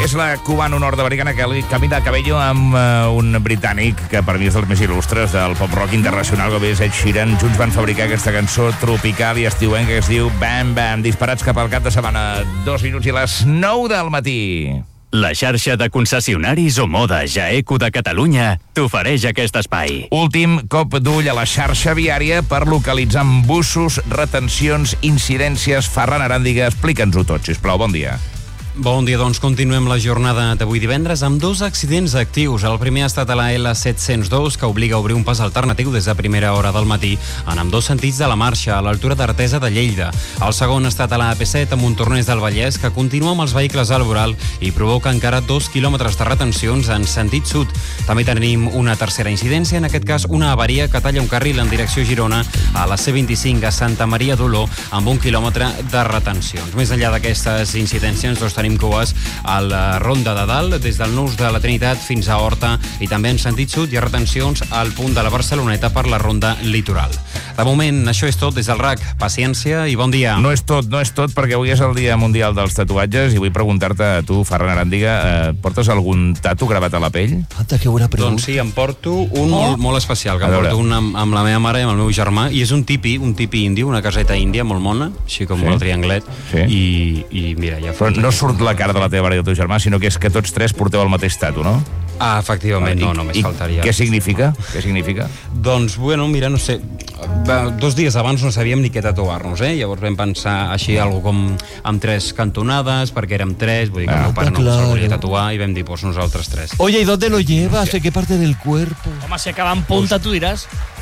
És la cubana nord-americana Camila Cabello amb un britànic que per mi és dels més il·lustres del pop-rock internacional, com és Ed Sheeran. Junts van fabricar aquesta cançó tropical i estiuenca que es diu Bam Bam, disparats cap al cap de setmana. 2 minuts i les 9 del matí. La xarxa de concessionaris Omoda Jaeco de Catalunya t'ofereix aquest espai. Últim cop d'ull a la xarxa viària per localitzar embussos, retencions, incidències. Ferran Aràndiga, explica'ns-ho tot, sisplau. Bon dia. Bon dia, doncs continuem la jornada d'avui divendres amb 2 accidents actius. El primer ha estat a la L702, que obliga a obrir un pas alternatiu des de primera hora del matí en ambdós sentits de la marxa, a l'altura d'Artesa de Lleida. El segon ha estat a la AP7 a Montornès del Vallès, que continua amb els vehicles al voral i provoca encara 2 quilòmetres de retencions en sentit sud. També tenim una tercera incidència, en aquest cas una avaria que talla un carril en direcció Girona a la C25 a Santa Maria d'Oló amb 1 quilòmetre de retencions. Més enllà d'aquestes incidències, tenim cues a la Ronda de Dalt, des del Nus de la Trinitat fins a Horta, i també en sentit sud hi ha retencions al punt de la Barceloneta per la Ronda Litoral. De moment, això és tot des del RAC. Paciència i bon dia. No és tot, perquè avui és el Dia Mundial dels Tatuatges i vull preguntar-te a tu, Ferran Aràndiga, portes algun tatu gravat a la pell? Que bona pregunta. Doncs sí, em porto un molt especial, que em porto un amb la meva mare i amb el meu germà, i és un tipi índio, una caseta índia molt mona, així com el trianglet, i mira, ja... Però no surt la cara de la teva mare i del teu germà, sinó que és que tots tres porteu el mateix tatu, no? Ah, efectivament, no, només faltaria. Què significa? Doncs, bueno, mira, no sé, 2 dies abans no sabíem ni què tatuar-nos, Llavors vam pensar així, algo com amb 3 cantonades, perquè érem 3, vull dir que el meu pare no se'l volia tatuar, i vam dir, pues nosaltres 3. Oye, ¿y dónde lo llevas? ¿En qué parte del cuerpo? Home, si acaba en punta, tu diràs.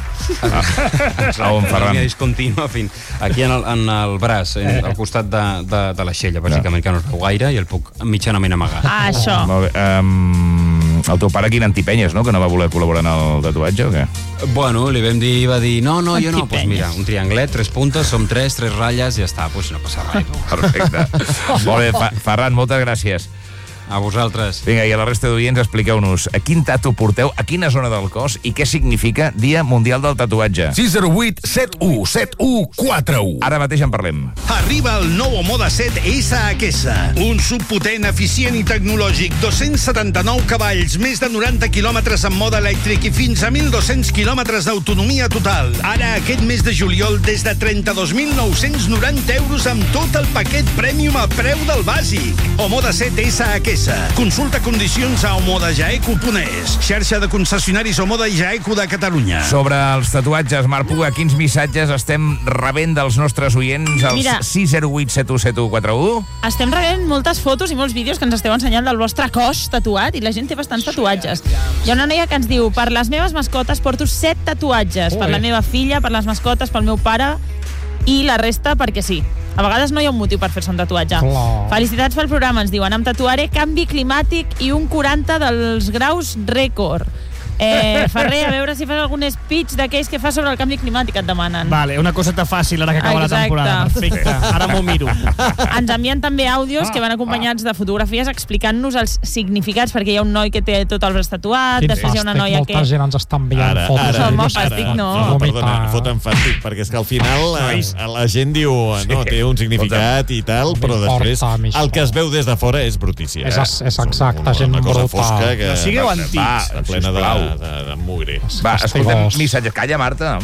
La línia discontínua aquí en el braç, al costat de l'aixella, bàsicament, que no es veu gaire i el puc mitjanament amagar. Això. Molt bé. El teu pare, quin antipenyes, no? Que no va voler col·laborar en el tatuatge, o què? Bueno, li vam dir, va dir, no, jo no. Doncs mira, un trianglet, 3 puntes, som 3 ratlles, ja està, doncs no passa res. Perfecte. Molt bé, Ferran, moltes gràcies. A vosaltres. Vinga, i a la resta d'oients expliqueu-nos a quin tatu porteu, a quina zona del cos i què significa Dia Mundial del Tatuatge. 608 71 7141. Ara mateix en parlem. Arriba el nou Omoda 7 SHS. Un subpotent, eficient i tecnològic, 279 cavalls, més de 90 quilòmetres en mode elèctric i fins a 1.200 quilòmetres d'autonomia total. Ara, aquest mes de juliol, des de 32.990 euros amb tot el paquet Premium a preu del bàsic. Omoda 7 SHS. Consulta condicions a omodajaeco.es. Xarxa de concessionaris Omoda i Jaeco de Catalunya. Sobre els tatuatges, Marc Puga, quins missatges estem rebent dels nostres oients als 608 717141? Estem rebent moltes fotos i molts vídeos que ens esteu ensenyant del vostre cos tatuat, i la gent té bastants tatuatges. Hi ha una noia que ens diu, per les meves mascotes porto 7 tatuatges, per la meva filla, per les mascotes, pel meu pare, i la resta perquè sí. A vegades no hi ha un motiu per fer-se un tatuatge. Felicitats pel programa, ens diuen. Em tatuaré canvi climàtic i un 40 dels graus rècord. Ferrer, a veure si fas algun speech d'aquells que fas sobre el canvi climàtic, et demanen. Vale, una coseta fàcil ara que acaba la temporada. Perfecte, ara m'ho miro. Ens envien també àudios que van acompanyats de fotografies explicant-nos els significats, perquè hi ha un noi que té tot el braç tatuat, després hi ha una noia que... Molta gent ens està enviant fotos. Home, fàstic, no. Perdona, foten fàstic, perquè és que al final la gent diu, no, té un significat i tal, però després el que es veu des de fora és brutícia. És exacte, gent brutal. Fosca que... No sigueu antics. Plena de mugre. Va, escoltem missatges. Calla, Marta.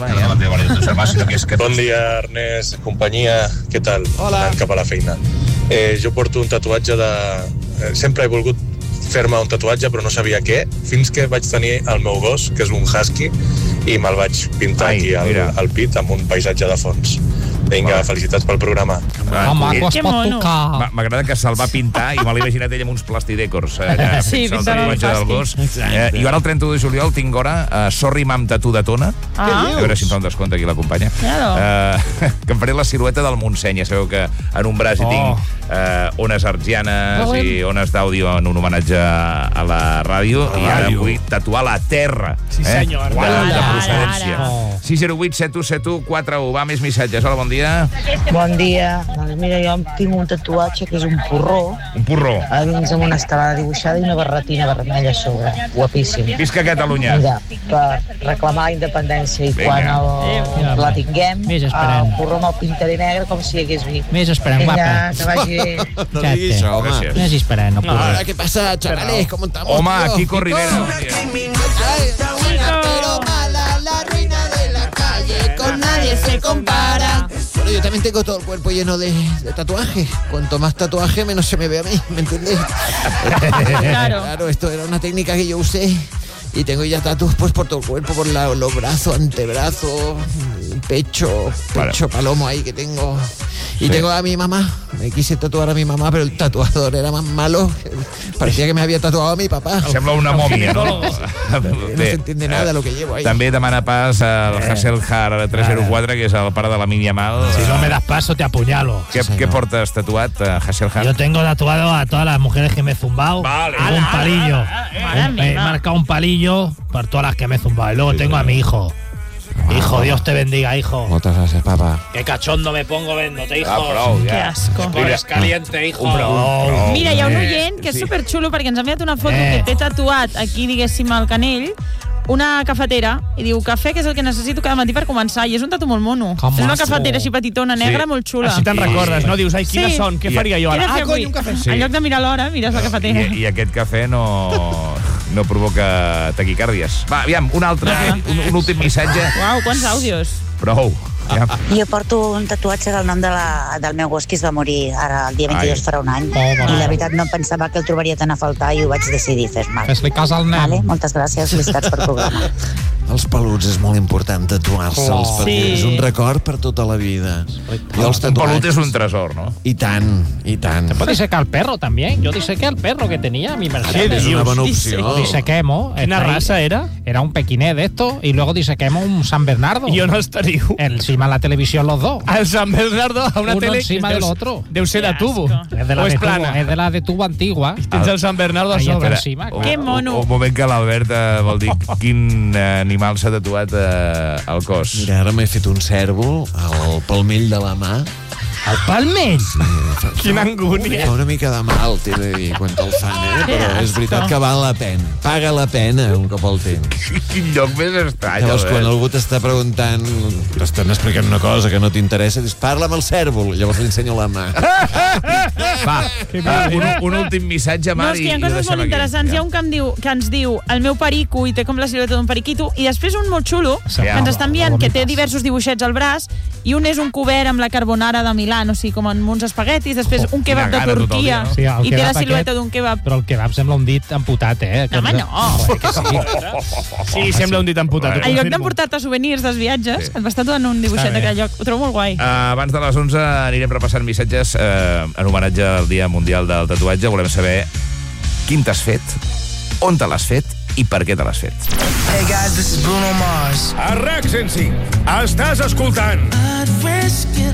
Bon dia, Ernest, companyia, què tal? Hola. Anant cap a la feina. Jo porto un tatuatge de... Sempre he volgut fer-me un tatuatge, però no sabia què, fins que vaig tenir el meu gos, que és un husky, i me'l vaig pintar aquí al pit amb un paisatge de fons. Vinga, felicitats pel programa. Maco, es pot tocar. M'agrada que se'l va pintar i me l'he imaginat ell amb uns plastidècors. Sí, pintant el fàstic. I ara el 31 de juliol tinc hora Sorry Mam Tatu de Tona. A veure si em fa un descompte aquí l'acompanya. Que em faré la silueta del Montseny. Ja sabeu que en un braç hi tinc ones argianes i ones d'àudio en un homenatge a la ràdio. I ara vull tatuar la terra. Sí, senyor. De procedència. 608 717141. Va, més missatges. Hola, bon dia. dia. Bon dia. Doncs mira, jo tinc un tatuatge que és un porró. Un porró. A dins amb una estelada dibuixada i una barretina vermella a sobre. Guapíssim. Visca Catalunya. Mira, per reclamar la independència i quan la tinguem, el porró me'l pintaré negre com si hi hagués vi. Més esperant, guapa. Que vagi bé. No digui això, home. Més esperant, no puc. Ahora, ¿qué pasa, chavales? ¿Cómo estamos? Home, Kiko Rivera. Pero mala, la reina de la calle, con nadie se compara. Bueno, yo también tengo todo el cuerpo lleno de tatuajes. Cuanto más tatuaje, menos se me ve a mí, ¿me entiendes? Claro, esto era una técnica que yo usé. Y tengo ya tatuajes pues por todo el cuerpo, por los brazos, antebrazos, pecho palomo ahí que tengo. Y tengo a mi mamá. Me quise tatuar a mi mamá, pero el tatuador era más malo. Parecía que me había tatuado a mi papá. Sembla una mòmia, no? No se entiende nada de lo que llevo ahí. També demana pas al Hasselhar 304, que és el pare de la Mini Amal. Si no me das paso, te apuñalo. ¿Qué portas tatuat, Hasselhar? Yo tengo tatuado a todas las mujeres que me he zumbado. Vale. Un palillo. He marcado un palillo por todas las que me he zumbado. Y luego tengo a mi hijo. Hijo, Dios te bendiga, hijo. Muchas gracias, papá. Qué cachondo me pongo viéndote, hijo. Prou, ja. Que asco. Eres caliente, hijo. Prou. Mira, hi ha un oient que és superxulo perquè ens ha enviat una foto que té tatuat aquí, diguéssim, al canell, una cafetera, i diu, cafè, que és el que necessito cada matí per començar, i és un tatu molt mono. És una cafetera així petitona, negra, molt xula. Així te'n recordes, no? Dius, ai, quines són, què faria jo ara? Ah, cony, un cafè. En lloc de mirar l'hora, mires la cafetera. I aquest cafè no provoca taquicàrdies. Va, aviam, un altre, un últim missatge. Uau, quants àudios. Prou. Jo porto un tatuatge del nom del meu gos que es va morir ara el dia 22 farà un any. I la veritat no em pensava que el trobaria tan a faltar i ho vaig decidir fer-me. Fes-li cas al nen. Vale? Moltes gràcies, felicitats per programa. Els peluts és molt important tatuar-se'ls perquè és un record per tota la vida. Un pelut és un tresor, ¿no? I tant, i tant. Te puedes disecar el perro también. Yo disequé al perro que tenía mi Mercedes. És una bona opció. Lo disequemos. ¿Quina raza era? Era un pequiné de esto y luego disequemos un San Bernardo. I on els teniu? Encima de la televisión los dos. El San Bernardo a una Uno tele encima del otro. Deu ser de tubo. Es de la o de és tubo, plana? es de la de tubo antigua. Tens el San Bernardo a Ahí sobre. encima. Que mono. Un moment que l'Albert vol dir quin animal s'ha tatuat al cos. Mira, ara m'he fet un cèrvol al palmell de la mà. El palmell? Quina angúnia. Fa una mica de mal, t'he de dir, quan te'l fan, però és veritat que val la pena. Paga la pena un cop el tens. Quin lloc més estrany. Llavors, quan algú t'està preguntant, t'estan explicant una cosa que no t'interessa, dius, parla amb el cèrvol, llavors li ensenyo la mà. Va, un últim missatge, No, Mari. és que hi ha coses molt interessants. Hi ha un que ens diu el meu perico i té com la silueta d'un periquito, i després un molt xulo que ens està enviant que té diversos dibuixets al braç, i un és un cobert amb la carbonara de Milà, o sigui, com en uns espaguetis, després un kebab de Turquia, i té la silueta d'un kebab. Però el kebab sembla un dit amputat, No, home, no. Sí, sembla un dit amputat. En lloc d'emportar-te souvenirs dels viatges, et vas tatuant un dibuixet d'aquell lloc. Ho trobo molt guai. Abans de les 11 anirem repassant missatges en homenatge al Dia Mundial del Tatuatge. Volem saber quin t'has fet, on te l'has fet i per què te l'has fet. Hey guys, this is Bruno Mars. A RAC 105, estàs escoltant